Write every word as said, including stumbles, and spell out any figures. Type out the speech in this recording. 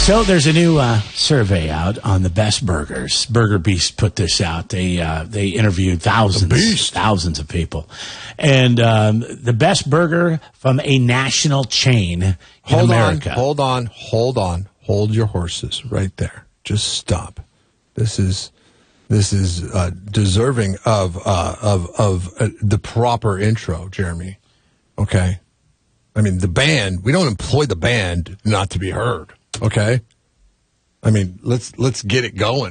So there's a new uh, survey out on the best burgers. Burger Beast put this out. They uh, they interviewed thousands, thousands of people, and um, the best burger from a national chain in hold America. On, hold on, hold on, hold your horses right there. Just stop. This is this is uh, deserving of uh, of of uh, the proper intro, Jeremy. Okay, I mean the band. We don't employ the band not to be heard. Okay, I mean let's let's get it going.